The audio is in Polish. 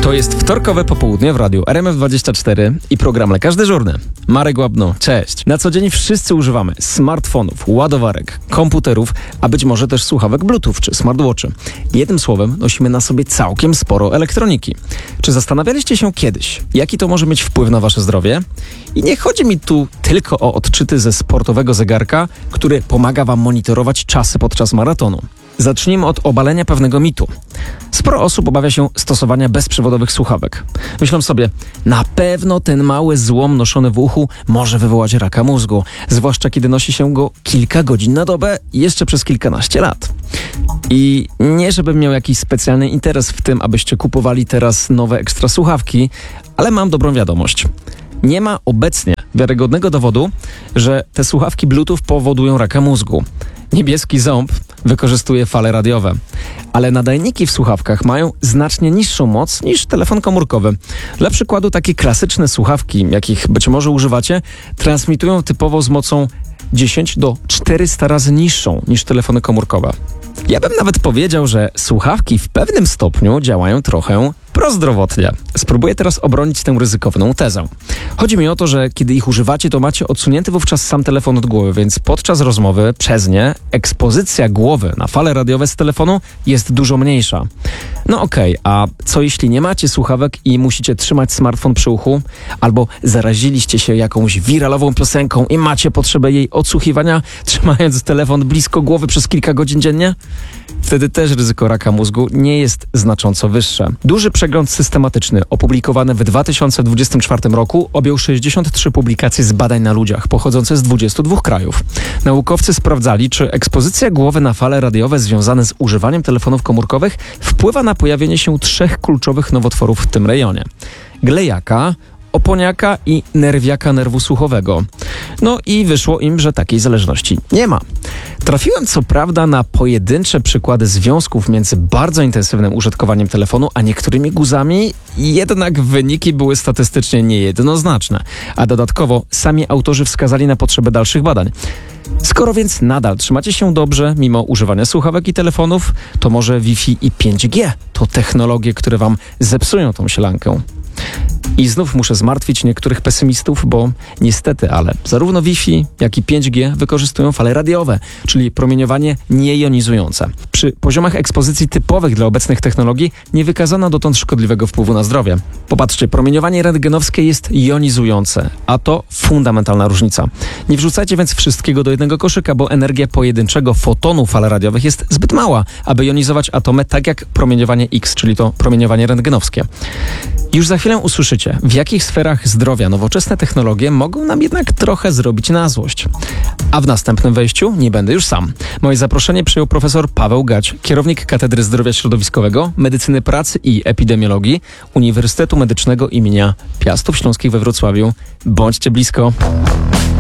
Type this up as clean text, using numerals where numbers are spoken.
To jest wtorkowe popołudnie w radiu RMF24 i program Lekarz Dyżurny. Marek Łabno, cześć. Na co dzień wszyscy używamy smartfonów, ładowarek, komputerów, a być może też słuchawek Bluetooth czy smartwatchy. Jednym słowem nosimy na sobie całkiem sporo elektroniki. Czy zastanawialiście się kiedyś, jaki to może mieć wpływ na wasze zdrowie? I nie chodzi mi tu tylko o odczyty ze sportowego zegarka, który pomaga wam monitorować czasy podczas maratonu. Zacznijmy od obalenia pewnego mitu. Sporo osób obawia się stosowania bezprzewodowych słuchawek. Myślą sobie, na pewno ten mały złom noszony w uchu może wywołać raka mózgu, zwłaszcza kiedy nosi się go kilka godzin na dobę i jeszcze przez kilkanaście lat. I nie żebym miał jakiś specjalny interes w tym, abyście kupowali teraz nowe ekstra słuchawki, ale mam dobrą wiadomość. Nie ma obecnie wiarygodnego dowodu, że te słuchawki Bluetooth powodują raka mózgu. Niebieski ząb wykorzystuje fale radiowe, ale nadajniki w słuchawkach mają znacznie niższą moc niż telefon komórkowy. Dla przykładu takie klasyczne słuchawki, jakich być może używacie, transmitują typowo z mocą 10 do 400 razy niższą niż telefony komórkowe. Ja bym nawet powiedział, że słuchawki w pewnym stopniu działają trochę prozdrowotnie. Spróbuję teraz obronić tę ryzykowną tezę. Chodzi mi o to, że kiedy ich używacie, to macie odsunięty wówczas sam telefon od głowy, więc podczas rozmowy przez nie ekspozycja głowy na fale radiowe z telefonu jest dużo mniejsza. No okej, a co jeśli nie macie słuchawek i musicie trzymać smartfon przy uchu? Albo zaraziliście się jakąś wiralową piosenką i macie potrzebę jej odsłuchiwania, trzymając telefon blisko głowy przez kilka godzin dziennie? Wtedy też ryzyko raka mózgu nie jest znacząco wyższe. Duży przegląd systematyczny opublikowany w 2024 roku objął 63 publikacje z badań na ludziach pochodzące z 22 krajów. Naukowcy sprawdzali, czy ekspozycja głowy na fale radiowe związane z używaniem telefonów komórkowych wpływa na pojawienie się 3 kluczowych nowotworów w tym rejonie: glejaka, oponiaka i nerwiaka nerwu słuchowego. No i wyszło im, że takiej zależności nie ma. Trafiłem co prawda na pojedyncze przykłady związków między bardzo intensywnym użytkowaniem telefonu a niektórymi guzami, jednak wyniki były statystycznie niejednoznaczne, a dodatkowo sami autorzy wskazali na potrzebę dalszych badań. Skoro więc nadal trzymacie się dobrze mimo używania słuchawek i telefonów, to może Wi-Fi i 5G to technologie, które wam zepsują tą sielankę. I znów muszę zmartwić niektórych pesymistów, bo niestety, ale zarówno Wi-Fi, jak i 5G wykorzystują fale radiowe, czyli promieniowanie niejonizujące. Przy poziomach ekspozycji typowych dla obecnych technologii nie wykazano dotąd szkodliwego wpływu na zdrowie. Popatrzcie, promieniowanie rentgenowskie jest jonizujące, a to fundamentalna różnica. Nie wrzucajcie więc wszystkiego do jednego koszyka, bo energia pojedynczego fotonu fal radiowych jest zbyt mała, aby jonizować atomy tak jak promieniowanie X, czyli to promieniowanie rentgenowskie. Już za chwilę usłyszycie, w jakich sferach zdrowia nowoczesne technologie mogą nam jednak trochę zrobić na złość. A w następnym wejściu nie będę już sam. Moje zaproszenie przyjął profesor Paweł Gać, kierownik Katedry Zdrowia Środowiskowego, Medycyny Pracy i Epidemiologii Uniwersytetu Medycznego imienia Piastów Śląskich we Wrocławiu. Bądźcie blisko.